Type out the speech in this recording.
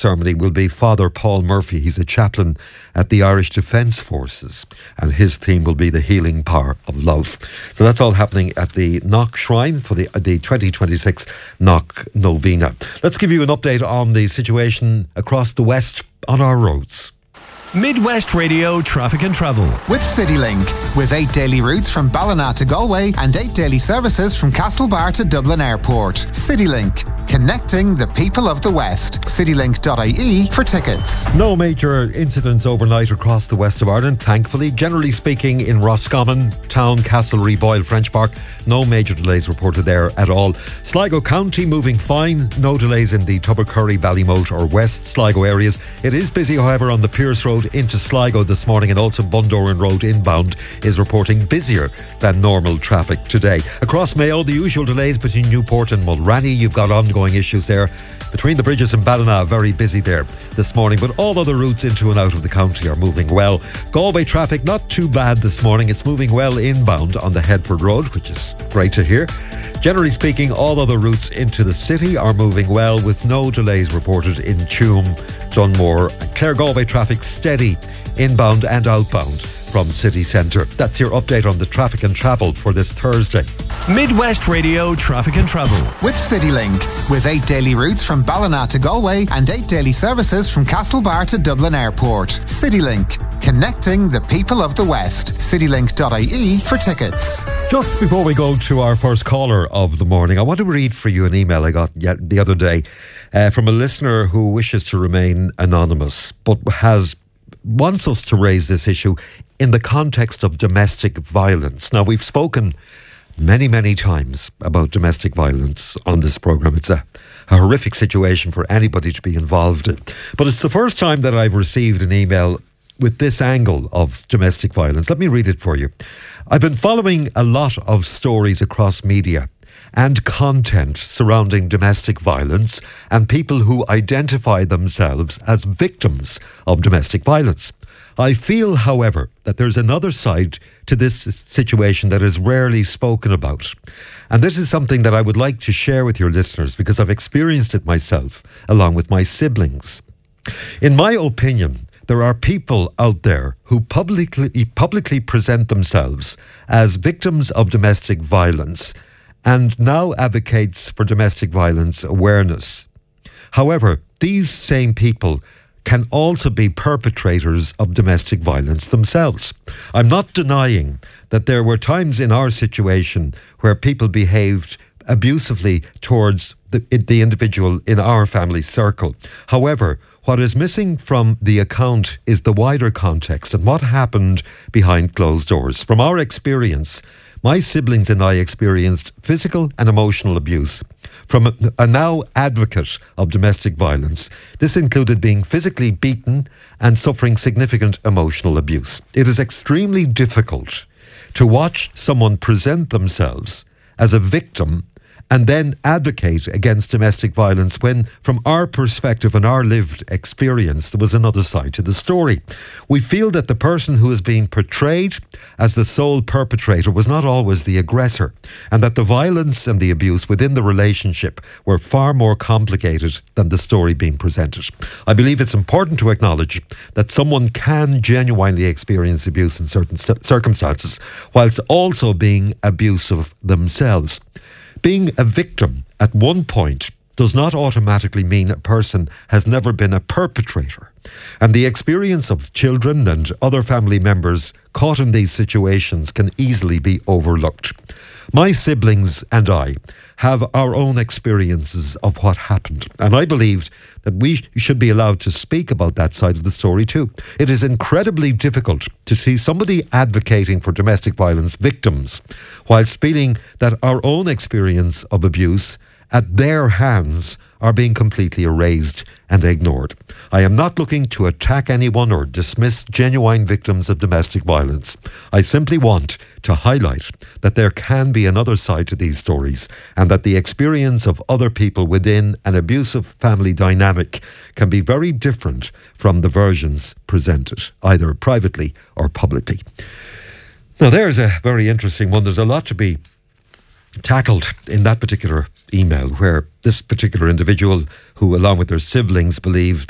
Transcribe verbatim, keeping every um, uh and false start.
ceremony will be Father Paul Murphy. He's a chaplain at the Irish Defence Forces, and his theme will be the healing power of love. So that's all happening at the Knock Shrine for the, the twenty twenty-six Knock Novena. Let's give you an update on the situation across the West on our roads. Midwest Radio Traffic and Travel with CityLink, with eight daily routes from Ballina to Galway and eight daily services from Castlebar to Dublin Airport. CityLink, connecting the people of the West. citylink dot I E for tickets. No major incidents overnight across the west of Ireland, thankfully. Generally speaking, in Roscommon, Town, Castlereagh, Boyle, French Park, no major delays reported there at all. Sligo County moving fine, no delays in the Tubbercurry, Ballymote or West Sligo areas. It is busy, however, on the Pierce Road into Sligo this morning, and also Bundoran Road inbound is reporting busier than normal traffic today. Across Mayo, the usual delays between Newport and Mulranny. You've got ongoing issues there. Between the bridges and Ballina, very busy there this morning, but all other routes into and out of the county are moving well. Galway traffic not too bad this morning. It's moving well inbound on the Headford Road, which is great to hear. Generally speaking, all other routes into the city are moving well, with no delays reported in Tuam, Dunmore and Clare. Galway traffic steady inbound and outbound from city centre. That's your update on the traffic and travel for this Thursday. Midwest Radio Traffic and Travel with CityLink, with eight daily routes from Ballina to Galway and eight daily services from Castlebar to Dublin Airport. CityLink, connecting the people of the West. citylink dot I E for tickets. Just before we go to our first caller of the morning, I want to read for you an email I got yet the other day uh, from a listener who wishes to remain anonymous, but has wants us to raise this issue in the context of domestic violence. Now, we've spoken many, many times about domestic violence on this programme. It's a, a horrific situation for anybody to be involved in. But it's the first time that I've received an email with this angle of domestic violence. Let me read it for you. I've been following a lot of stories across media and content surrounding domestic violence and people who identify themselves as victims of domestic violence. I feel, however, that there's another side to this situation that is rarely spoken about. And this is something that I would like to share with your listeners because I've experienced it myself, along with my siblings. In my opinion, there are people out there who publicly, publicly present themselves as victims of domestic violence and now advocates for domestic violence awareness. However, these same people can also be perpetrators of domestic violence themselves. I'm not denying that there were times in our situation where people behaved abusively towards the, the individual in our family circle. However, what is missing from the account is the wider context and what happened behind closed doors. From our experience, my siblings and I experienced physical and emotional abuse from a, a now advocate of domestic violence. This included being physically beaten and suffering significant emotional abuse. It is extremely difficult to watch someone present themselves as a victim and then advocate against domestic violence when, from our perspective and our lived experience, there was another side to the story. We feel that the person who is being portrayed as the sole perpetrator was not always the aggressor, and that the violence and the abuse within the relationship were far more complicated than the story being presented. I believe it's important to acknowledge that someone can genuinely experience abuse in certain st- circumstances, whilst also being abusive themselves. Being a victim at one point does not automatically mean a person has never been a perpetrator. And the experience of children and other family members caught in these situations can easily be overlooked. My siblings and I have our own experiences of what happened, and I believed that we should be allowed to speak about that side of the story too. It is incredibly difficult to see somebody advocating for domestic violence victims whilst feeling that our own experience of abuse at their hands are being completely erased and ignored. I am not looking to attack anyone or dismiss genuine victims of domestic violence. I simply want to highlight that there can be another side to these stories, and that the experience of other people within an abusive family dynamic can be very different from the versions presented, either privately or publicly. Now, there's a very interesting one. There's a lot to be tackled in that particular email, where this particular individual, who along with their siblings believed